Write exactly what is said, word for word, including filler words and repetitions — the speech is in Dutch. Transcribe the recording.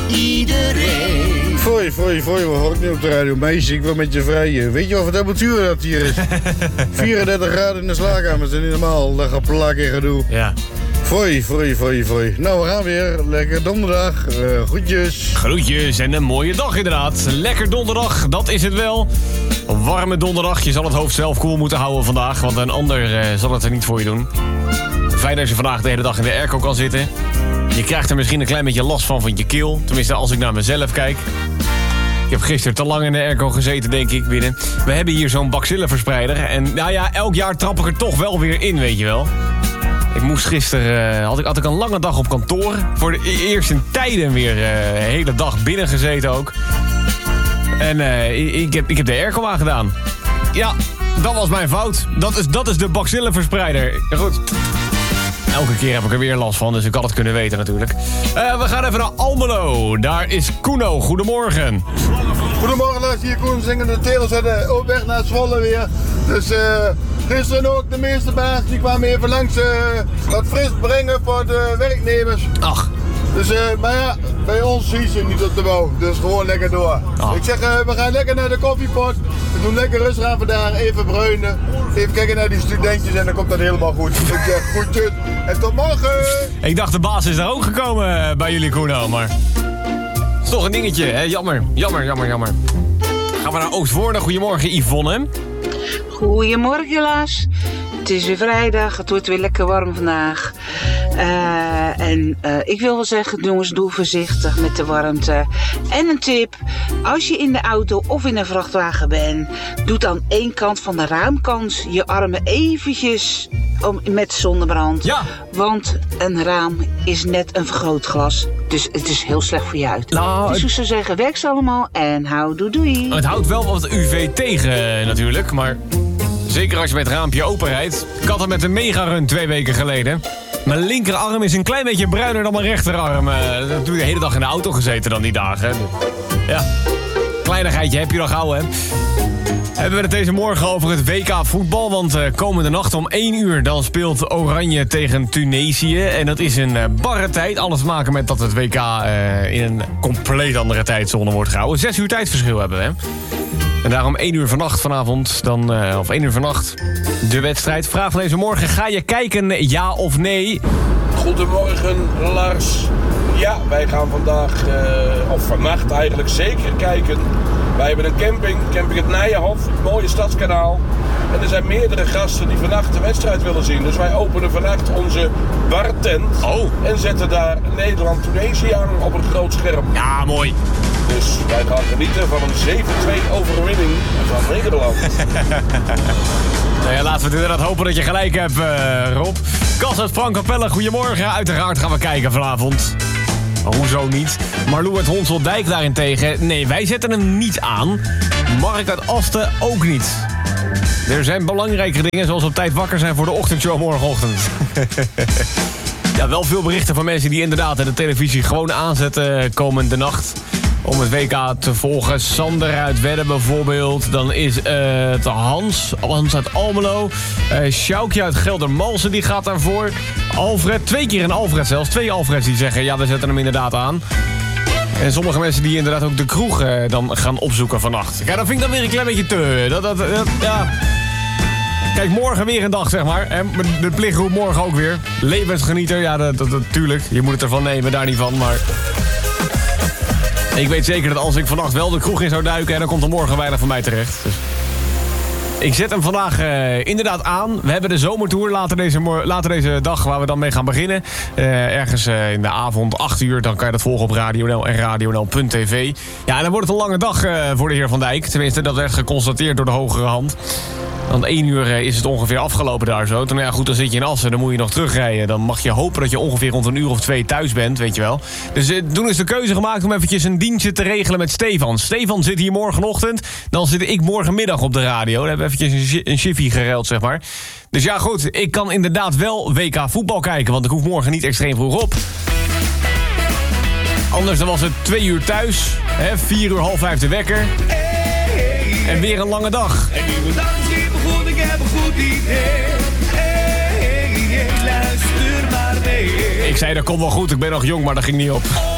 iedereen. Foei, foei, foei, we horen niet op de radio. Meisje, ik wil met je vrijen. Weet je wat voor temperatuur dat hier is? vierendertig graden in de slaapkamer, dat is niet normaal. Dat gaat plak in gedoe. Ja. Foei, foei, foei, foei. Nou, we gaan weer. Lekker donderdag. Uh, groetjes. Groetjes en een mooie dag inderdaad. Lekker donderdag, dat is het wel. Een warme donderdag. Je zal het hoofd zelf koel moeten houden vandaag, want een ander uh, zal het er niet voor je doen. Fijn dat je vandaag de hele dag in de airco kan zitten. Je krijgt er misschien een klein beetje last van van je keel. Tenminste, als ik naar mezelf kijk. Ik heb gisteren te lang in de airco gezeten, denk ik, binnen. We hebben hier zo'n bacillenverspreider. En nou ja, elk jaar trap ik er toch wel weer in, weet je wel. Ik moest gisteren, uh, had, ik, had ik een lange dag op kantoor. Voor de e- eerst in tijden weer uh, een hele dag binnen gezeten ook. En uh, ik, ik, heb, ik heb de airco aangedaan. Ja, dat was mijn fout. Dat is, dat is de bacillenverspreider. Ja, goed. Elke keer heb ik er weer last van, dus ik had het kunnen weten natuurlijk. Uh, we gaan even naar Almelo. Daar is Kuno. Goedemorgen. Goedemorgen, luister hier Koen, zingende telers uit op weg naar Zwolle weer. Dus uh, gisteren ook de meeste baas, die kwamen even langs uh, wat fris brengen voor de werknemers. Ach. Dus, uh, maar ja, bij ons zie je niet op de bouw, dus gewoon lekker door. Oh. Ik zeg, uh, we gaan lekker naar de koffiepot. We doen lekker rustig aan vandaag, even bruinen. Even kijken naar die studentjes en dan komt dat helemaal goed. Ik zeg, goedjes en tot morgen. Ik dacht de baas is daar ook gekomen bij jullie, Kuno, maar... Het is toch een dingetje, hè? Jammer, jammer, jammer, jammer. Gaan we naar Oostvoorne. Goedemorgen, Yvonne. Goedemorgen, Lars. Het is weer vrijdag, het wordt weer lekker warm vandaag. Uh, en uh, ik wil wel zeggen, jongens, doe voorzichtig met de warmte. En een tip, als je in de auto of in een vrachtwagen bent, doe dan één kant van de raamkant je armen eventjes om, met zonnebrand. Ja. Want een raam is net een vergrootglas. Dus het is heel slecht voor je uit. Nou, dus ik zou zeggen, werk ze allemaal en hou doei doei. Het houdt wel wat U V tegen natuurlijk, maar... Zeker als je met het raampje open rijdt. Ik had het met een megarun twee weken geleden. Mijn linkerarm is een klein beetje bruiner dan mijn rechterarm. Uh, dat heb ik de hele dag in de auto gezeten dan die dagen. Ja, kleinigheidje heb je nog gauw, hè. Hebben we het deze morgen over het W K voetbal. Want uh, komende nacht om één uur dan speelt Oranje tegen Tunesië. En dat is een uh, barre tijd. Alles te maken met dat het W K uh, in een compleet andere tijdzone wordt gehouden. Zes uur tijdverschil hebben we, hè. En daarom één uur vannacht vanavond, dan, uh, of één uur vannacht, de wedstrijd. Vraag van deze morgen, ga je kijken, ja of nee? Goedemorgen, Lars. Ja, wij gaan vandaag, uh, of vannacht eigenlijk, zeker kijken. Wij hebben een camping, camping het Nijenhof, mooie stadskanaal. En er zijn meerdere gasten die vannacht de wedstrijd willen zien. Dus wij openen vannacht onze bartent. Oh. En zetten daar Nederland-Tunesië aan op een groot scherm. Ja, mooi. Dus wij gaan genieten van een zeven twee overwinning van Nederland. Nou ja, laten we het inderdaad hopen dat je gelijk hebt, uh, Rob. Cas uit Frank Capelle, goedemorgen. Uiteraard gaan we kijken vanavond. Hoezo niet? Marlou uit Honseldijk daarentegen. Nee, wij zetten hem niet aan. Mark uit Asten ook niet. Er zijn belangrijkere dingen, zoals op tijd wakker zijn voor de ochtendshow morgenochtend. Ja, wel veel berichten van mensen die inderdaad de televisie gewoon aanzetten komende nacht. Om het W K te volgen. Sander uit Wedden bijvoorbeeld. Dan is het Hans. Hans uit Almelo. Uh, Sjoukje uit Geldermalsen, die gaat daarvoor. Alfred. Twee keer een Alfred zelfs. Twee Alfreds die zeggen, ja, we zetten hem inderdaad aan. En sommige mensen die inderdaad ook de kroeg uh, dan gaan opzoeken vannacht. Ja, dat vind ik dan weer een klein beetje te... Dat, dat, dat, ja... Kijk, morgen weer een dag, zeg maar. En de plichtroep morgen ook weer. Levensgenieter, ja, dat, dat, dat, tuurlijk. Je moet het ervan nemen, daar niet van, maar... Ik weet zeker dat als ik vannacht wel de kroeg in zou duiken... en dan komt er morgen weinig van mij terecht. Dus ik zet hem vandaag uh, inderdaad aan. We hebben de zomertour later deze, later deze dag waar we dan mee gaan beginnen. Uh, ergens uh, in de avond, acht uur, dan kan je dat volgen op Radio N L en radio n l punt t v. Ja, en dan wordt het een lange dag uh, voor de heer Van Dijk. Tenminste, dat werd geconstateerd door de hogere hand. Want één uur uh, is het ongeveer afgelopen daar zo. Toen, ja goed, dan zit je in Assen, dan moet je nog terugrijden. Dan mag je hopen dat je ongeveer rond een uur of twee thuis bent, weet je wel. Dus uh, toen is de keuze gemaakt om eventjes een dienstje te regelen met Stefan. Stefan zit hier morgenochtend, dan zit ik morgenmiddag op de radio. Dan hebben we eventjes een, een shiffie geruild, zeg maar. Dus ja goed, ik kan inderdaad wel W K voetbal kijken, want ik hoef morgen niet extreem vroeg op. Anders dan was het twee uur thuis, hè, vier uur, half vijf de wekker. En weer een lange dag. En nieuwe dag is weer begonnen, ik heb een goed idee. Hey, hey, hey, luister maar mee. Ik zei dat komt wel goed, ik ben nog jong, maar dat ging niet op.